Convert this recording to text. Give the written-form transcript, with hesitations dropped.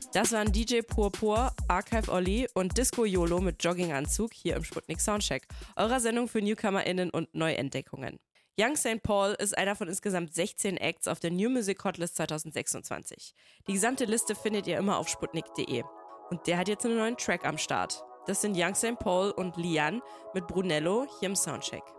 Das waren DJ Purpur, Archive Olli und Disco YOLO mit Jogginganzug hier im Sputnik Soundcheck, eurer Sendung für NewcomerInnen und Neuentdeckungen. Young St. Paul ist einer von insgesamt 16 Acts auf der New Music Hotlist 2026. Die gesamte Liste findet ihr immer auf sputnik.de. Und der hat jetzt einen neuen Track am Start. Das sind Young St. Paul und Lian mit Brunello hier im Soundcheck.